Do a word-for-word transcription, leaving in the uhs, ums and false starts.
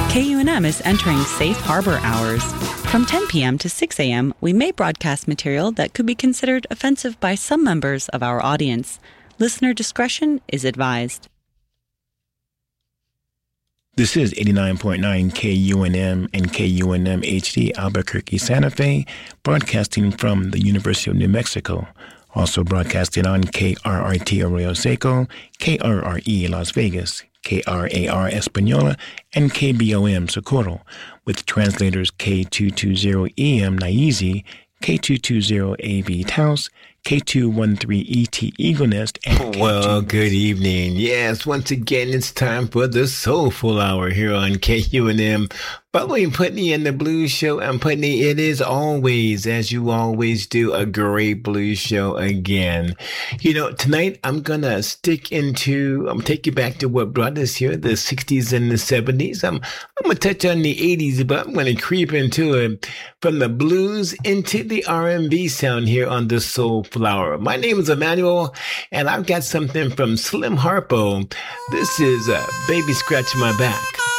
K U N M is entering safe harbor hours. From ten p.m. to six a.m., we may broadcast material that could be considered offensive by some members of our audience. Listener discretion is advised. This is eighty-nine point nine K U N M and K U N M H D Albuquerque, Santa Fe, broadcasting from the University of New Mexico. Also broadcasting on K R R T Arroyo Seco, K R R E Las Vegas, K R A R Española, and K B O M Socorro, with translators K two twenty E M Naizi, K two twenty A V Taos, K two thirteen E T Eagle Nest, and Well, good evening. Yes, once again, it's time for the Soulful Hour here on K U N M. Following Putney and the Blues Show, and Putney, it is always, as you always do, a great blues show again. You know, tonight I'm going to stick into, I'm going to take you back to what brought us here, the sixties and the seventies. I'm, I'm going to touch on the eighties, but I'm going to creep into it from the blues into the R and B sound here on the Soulful Hour. My name is Emmanuel, and I've got something from Slim Harpo. This is uh, Baby Scratch My Back.